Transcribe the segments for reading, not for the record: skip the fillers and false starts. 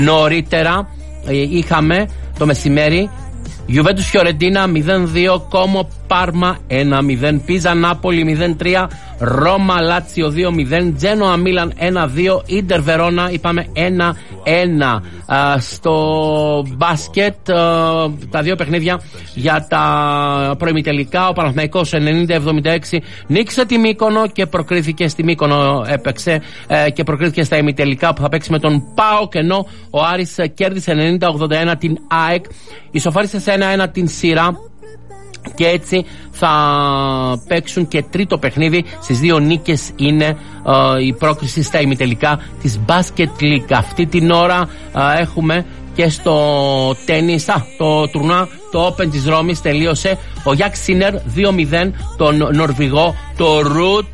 Νωρίτερα είχαμε το μεσημέρι Γιουβέντους Φιωρεντίνα 0-2, Κόμο Πάρμα 1-0, Πίζα Νάπολη 0-3, Ρώμα Λάτσιο 2-0, Τζένοα Μίλαν 1-2, Ίντερ Βερόνα είπαμε 1-1. Στο μπάσκετ τα δύο παιχνίδια για τα προημιτελικά, ο Παναθηναϊκός 90-76 νίκησε τη Μύκονο και προκρίθηκε στη Μύκονο, έπαιξε και προκρίθηκε στα ημιτελικά που θα παίξει με τον ΠΑΟΚ, ενώ ο Άρης κέρδισε 90-81 την ΑΕΚ, ισοφάρισε σε 1-1 την Σειρά. Και έτσι θα παίξουν και τρίτο παιχνίδι. Στις δύο νίκες είναι η πρόκριση στα ημιτελικά της Basket League. Αυτή την ώρα έχουμε και στο τένις το τουρνουά, το Open της Ρώμης τελείωσε. Ο Γιάκ Σίνερ 2-0 τον Νορβηγό, το Ρουτ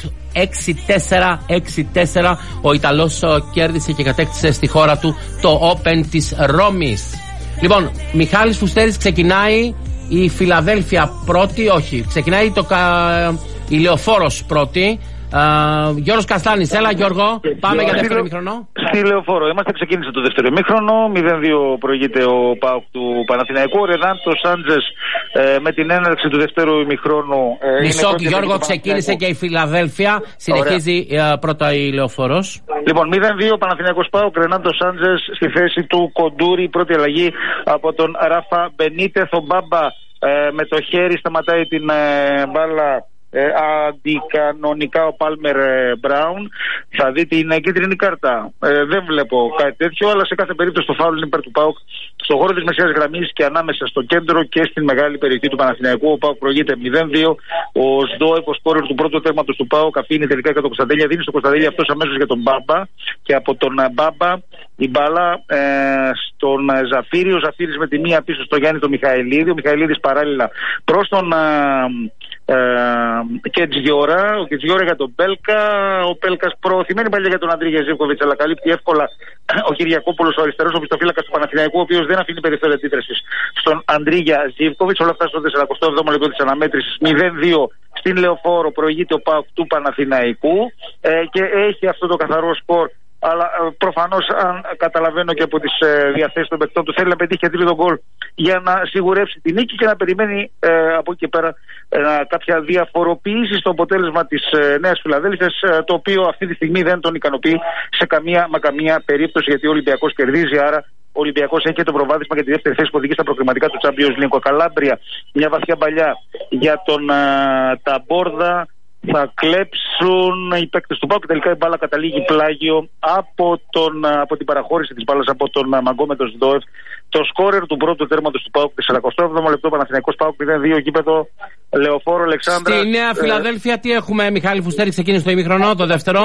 6-4. Ο Ιταλός κέρδισε και κατέκτησε στη χώρα του το Open της Ρώμης. Λοιπόν, Μιχάλης Φουστέρης, ξεκινάει η Φιλαδέλφια πρώτη, όχι, ξεκινάει η Λεωφόρος πρώτη. Γιώργος Καστάνης, έλα Γιώργο, πάμε για δεύτερο ημίχρονο. Στη Λεωφόρο είμαστε, ξεκίνησε το δεύτερο ημίχρονο. 0-2 προηγείται ο ΠΑΟΚ του Παναθηναϊκού. Ρεδάν το Σάντζες με την έναρξη του δεύτερου ημίχρονου. Μισό, Γιώργο, ξεκίνησε και η Φιλαδέλφια. Συνεχίζει πρώτα η Λεωφόρος. Λοιπόν, 0-2 Παναθηναϊκός ΠΑΟΚ, Ρεδάν το Σάντζες στη θέση του Κοντούρη. Πρώτη αλλαγή από τον Ράφα Μπενίτεθ. Ο Μπάμπα με το χέρι σταματάει την μπάλα. Αντικανονικά ο Πάλμερ Μπράουν θα δει την κίτρινη κάρτα. Δεν βλέπω κάτι τέτοιο, αλλά σε κάθε περίπτωση το φάουλ είναι υπέρ του ΠΑΟΚ στον χώρο της μεσαίας γραμμής και ανάμεσα στο κέντρο και στην μεγάλη περιοχή του Παναθηναϊκού. Ο ΠΑΟΚ προηγείται 0-2. Ο Σντόεφ, ο σκόρερ του πρώτου τέρματος του ΠΑΟΚ, αφήνει τελικά και τον Κωνσταντέλια. Δίνει στον Κωνσταντέλια αυτός αμέσως για τον Μπάμπα. Και από τον Μπάμπα η μπάλα στον Ζαφίρι. Ο Ζαφίρις με τη μία πίσω στο Γιάννη τον Μιχαηλίδη. Ο Μιχαηλίδης παράλληλα προς τον Κετζιόρα. Ο Κετζιόρα για τον Μπέλκα. Ο Μπέλκας προωθημένη παλιά για τον Αντρίγια Ζίβκοβιτς, αλλά καλύπτει εύκολα ο Κυριακόπουλος, ο αριστερός οπισθοφύλακας του Παναθηναϊκού, ο οποίος δεν αφήνει περιθώριο αντίδρασης στον Αντρίγια Ζίβκοβιτς. Όλα αυτά στο 47ο λεπτό της αναμέτρησης. 0-2 στην Λεωφόρο προηγείται ο ΠΑΟΚ του Παναθηναϊκού και έχει αυτό το καθαρό σκορ. Αλλά προφανώς, αν καταλαβαίνω και από τις διαθέσεις των παικτών του, θέλει να πετύχει και τρίτο γκολ για να σιγουρεύσει την νίκη και να περιμένει από εκεί και πέρα κάποια διαφοροποίηση στο αποτέλεσμα της Νέας Φιλαδέλφειας, το οποίο αυτή τη στιγμή δεν τον ικανοποιεί σε καμία περίπτωση, γιατί ο Ολυμπιακός κερδίζει. Άρα ο Ολυμπιακός έχει και το προβάδισμα για τη δεύτερη θέση που οδηγεί στα προκριματικά του Champions League. Καλάμπρια, μια βαθιά παλιά για τον Ταμπόρδα. Θα κλέψουν οι παίκτες του ΠΑΟΚ και τελικά η μπάλα καταλήγει πλάγιο από την παραχώρηση της μπάλας από τον Μαγκόμετο Σντόεφ. Το σκόρερ του πρώτου τέρματος του ΠΑΟΚ, 47ο λεπτό, Παναθηναϊκός ΠΑΟΚ 0-2, γήπεδο Λεωφόρο Αλεξάνδρα. Στη Νέα Φιλαδέλφια τι έχουμε, Μιχάλη Φουστέρη, ξεκίνησε το ημίχρονο, το δεύτερο.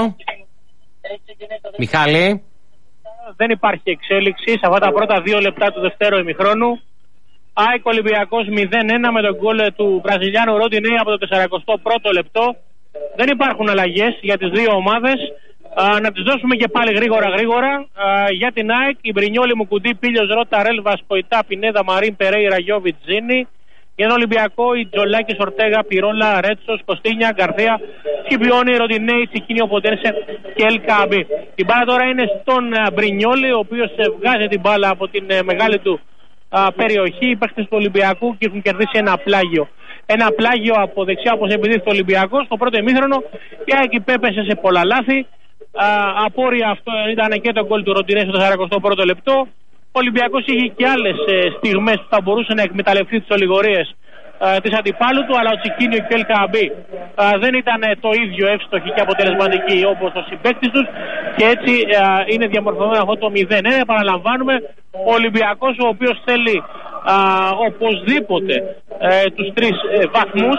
Μιχάλη. Δεν υπάρχει εξέλιξη σε αυτά τα πρώτα 2 λεπτά του δεύτερου ημιχρόνου. ΑΕΚ Ολυμπιακός 0-1 με τον γκολ του Βραζιλιάνου Ροντινέη από το 41ο λεπτό. Δεν υπάρχουν αλλαγές για τις δύο ομάδες. Να τις δώσουμε και πάλι γρήγορα. Για την ΑΕΚ, η Μπρινιόλη, Μουκουντή, Πίλιος, Ρώτα, Ρέλβα, Ποϊτά, Πινέδα, Μαρίν, Περέιρα, Γιώβιτ, Ζήνη. Για τον Ολυμπιακό, η Τζολάκης, Ορτέγα, Πυρόλα, Ρέτσος, Κωστίνια, Γκαρθία, Σκιπιόνι, Ροντινέη, Τσικίνιο, Ποντένσε και Ελκάμπη. Η μπάλα τώρα είναι στον Μπρινιόλη, ο οποίος βγάζει την μπάλα από την μεγάλη του περιοχή. Οι παίκτες του Ολυμπιακού και έχουν κερδίσει ένα πλάγιο. Ένα πλάγιο από δεξιά, όπως επιδείχθηκε ο Ολυμπιακός. Στο πρώτο ημίχρονο η ΑΕΚ υπέπεσε σε πολλά λάθη. Απόρρια αυτό ήταν και το γκολ του Ροντινέ στο 41ο λεπτό. Ο Ολυμπιακός είχε και άλλες στιγμές που θα μπορούσε να εκμεταλλευτεί τις ολιγορίες της αντιπάλου του, αλλά ο Τσικίνιο και ο Ελκαμπή δεν ήταν το ίδιο εύστοχοι και αποτελεσματικοί όπως ο συμπαίκτης τους και έτσι είναι διαμορφωμένο αυτό το 0-1. Επαναλαμβάνουμε, ο Ολυμπιακός, ο οποίος θέλει οπωσδήποτε τους 3 βαθμούς,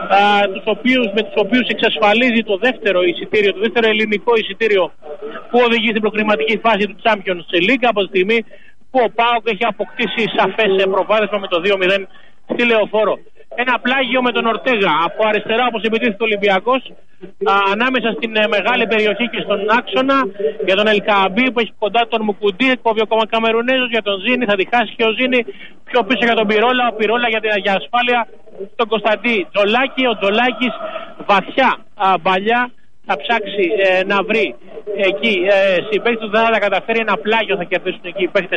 με τους οποίους εξασφαλίζει το δεύτερο εισιτήριο, το δεύτερο ελληνικό εισιτήριο που οδηγεί στην προκριματική φάση του Champions League, από τη στιγμή που ο ΠΑΟΚ έχει αποκτήσει σαφές προβάδισμα με το 2-0 στη Λεωφόρο. Ένα πλάγιο με τον Ορτέγα από αριστερά, όπως επιτίθεται ο Ολυμπιακός, ανάμεσα στην μεγάλη περιοχή και στον άξονα, για τον Ελκαμπή που έχει κοντά τον Μουκουντή, εκπόβει ακόμα Καμερουνέζος, για τον Ζήνη θα τη χάσει και ο Ζήνη, πιο πίσω για τον Πυρόλα, ο Πυρόλα για ασφάλεια στον Κωνσταντή Τζολάκη. Ο Τζολάκης βαθιά παλιά θα ψάξει να βρει εκεί συμπαίκτες του, δεν θα τα καταφέρει, ένα πλάγιο θα κερδίσουν εκεί οι παίκτες